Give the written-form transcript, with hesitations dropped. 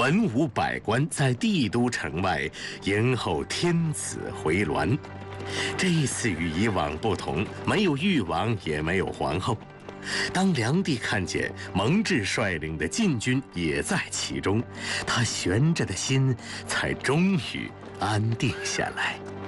文武百官在帝都城外迎候天子回銮。这一次与以往不同，没有誉王，也没有皇后。当梁帝看见蒙挚率领的禁军也在其中，他悬着的心才终于安定下来。